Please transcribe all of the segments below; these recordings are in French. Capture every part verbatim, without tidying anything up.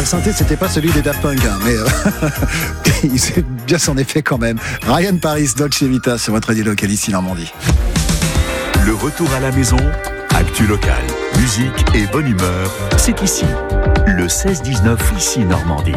le synthé, c'était pas celui des Daft Punk, hein, mais euh, il sait bien son effet quand même. Ryan Paris, Dolce Vita sur votre radio locale ici Normandie. Le retour à la maison, actu locale, musique et bonne humeur, c'est ici. Le seize dix-neuf ici Normandie.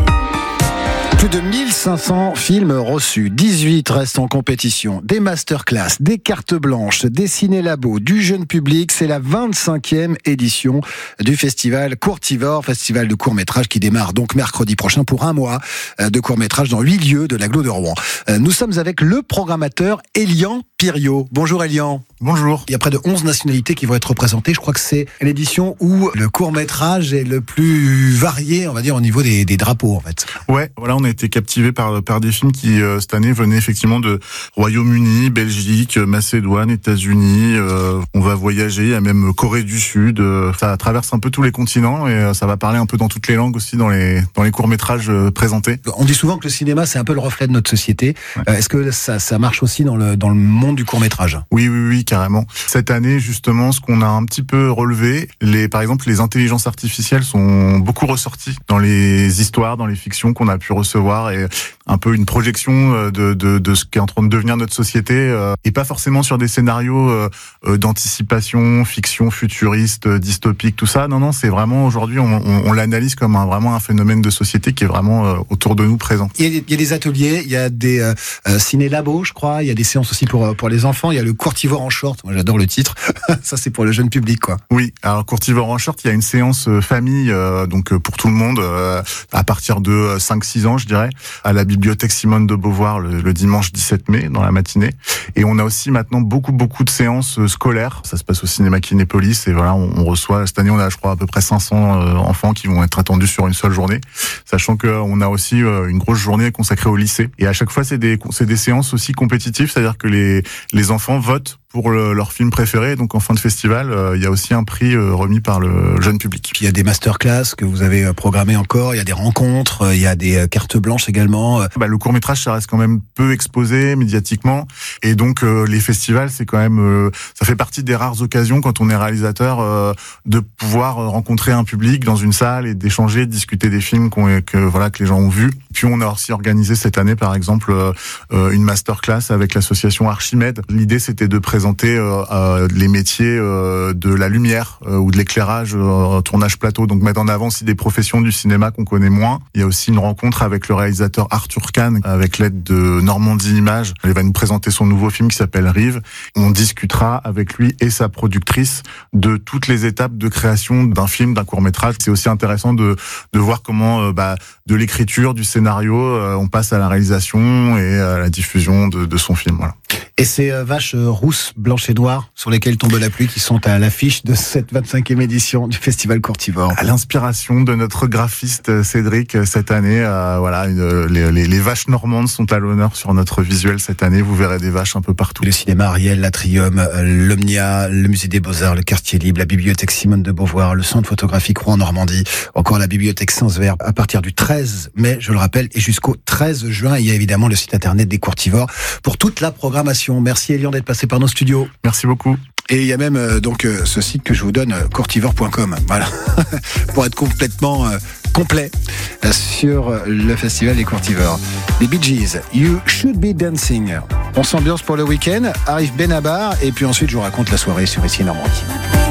Plus de mille cinq cents films reçus, dix-huit restent en compétition. Des masterclass, des cartes blanches, des ciné-labos, du jeune public. C'est la vingt-cinquième édition du festival Courtivore, festival de court-métrage qui démarre donc mercredi prochain pour un mois de court-métrage dans huit lieux de l'agglo de Rouen. Nous sommes avec le programmateur Elian Piriot. Bonjour Elian. Bonjour. Il y a près de onze nationalités qui vont être représentées. Je crois que c'est l'édition où le court-métrage est le plus varié, on va dire, au niveau des, des drapeaux, en fait. Ouais, voilà, on a été captivés par, par des films qui, euh, cette année, venaient effectivement de Royaume-Uni, Belgique, Macédoine, États-Unis. Euh, on va voyager, il y a même Corée du Sud. Euh, ça traverse un peu tous les continents et euh, ça va parler un peu dans toutes les langues aussi dans les, dans les courts-métrages euh, présentés. On dit souvent que le cinéma, c'est un peu le reflet de notre société. Ouais. Euh, est-ce que ça, ça marche aussi dans le, dans le monde du court-métrage ? Oui, oui, oui, carrément. Cette année, justement, ce qu'on a un petit peu relevé, les, par exemple, les intelligences artificielles sont beaucoup ressorties dans les histoires, dans les fictions qu'on a pu recevoir et un peu une projection de, de, de ce qui est en train de devenir notre société euh, et pas forcément sur des scénarios euh, d'anticipation, fiction futuriste, dystopique, tout ça. Non, non, c'est vraiment aujourd'hui, on, on, on l'analyse comme un, vraiment un phénomène de société qui est vraiment euh, autour de nous présent. Il y, a, il y a des ateliers, il y a des euh, ciné-labos, je crois, il y a des séances aussi pour, pour les enfants, il y a le Courtivore en short, moi j'adore le titre, ça c'est pour le jeune public, quoi. Oui, alors Courtivore en short, il y a une séance famille, euh, donc pour tout le monde, euh, à partir de cinq six ans, je dirais, à la bibliothèque Simone de Beauvoir le, le dimanche dix-sept mai, dans la matinée. Et on a aussi maintenant beaucoup, beaucoup de séances scolaires. Ça se passe au cinéma Kinépolis et voilà, on, on reçoit, cette année on a je crois à peu près cinq cents euh, enfants qui vont être attendus sur une seule journée, sachant qu'on a aussi euh, une grosse journée consacrée au lycée. Et à chaque fois, c'est des, c'est des séances aussi compétitives, c'est-à-dire que les, les enfants votent pour le, leur film préféré. Donc en fin de festival, euh, il y a aussi un prix euh, remis par le jeune public. Puis il y a des masterclass que vous avez programmées encore, il y a des rencontres, euh, il y a des cartes blanches également. Bah, le court-métrage, ça reste quand même peu exposé médiatiquement. Et donc euh, les festivals, c'est quand même, euh, ça fait partie des rares occasions quand on est réalisateur euh, de pouvoir rencontrer un public dans une salle et d'échanger, de discuter des films qu'on, que, voilà, que les gens ont vus. Puis on a aussi organisé cette année, par exemple, euh, une masterclass avec l'association Archimède. L'idée, c'était de présenter présenter euh, euh, les métiers euh, de la lumière euh, ou de l'éclairage, euh, tournage plateau, donc mettre en avant aussi des professions du cinéma qu'on connaît moins. Il y a aussi une rencontre avec le réalisateur Arthur Kahn, avec l'aide de Normandie Images. Il va nous présenter son nouveau film qui s'appelle Rive. On discutera avec lui et sa productrice de toutes les étapes de création d'un film, d'un court-métrage. C'est aussi intéressant de, de voir comment euh, bah, de l'écriture, du scénario, euh, on passe à la réalisation et à la diffusion de, de son film. Voilà. Et ces euh, vaches euh, rousses, blanches et noires sur lesquelles tombe la pluie qui sont à l'affiche de cette vingt-cinquième édition du Festival Courtivore. À l'inspiration de notre graphiste Cédric cette année, euh, voilà, une, les, les, les vaches normandes sont à l'honneur sur notre visuel cette année. Vous verrez des vaches un peu partout. Le cinéma Ariel, l'Atrium, l'Omnia, le Musée des Beaux-Arts, le Quartier Libre, la bibliothèque Simone de Beauvoir, le Centre photographique Rouen-Normandie, encore la bibliothèque Sens-Vert à partir du treize mai, je le rappelle, et jusqu'au treize juin. Il y a évidemment le site internet des Courtivores pour toute la programmation. Merci Elian d'être passé par nos studios. Merci beaucoup. Et il y a même euh, donc euh, ce site que je vous donne, euh, courtivore point com, voilà, pour être complètement euh, complet euh, sur euh, le festival des Courtivores. Les Bee Gees, You Should Be Dancing. On s'ambiance pour le week-end, arrive Benabar, et puis ensuite je vous raconte la soirée sur Ici Normandie.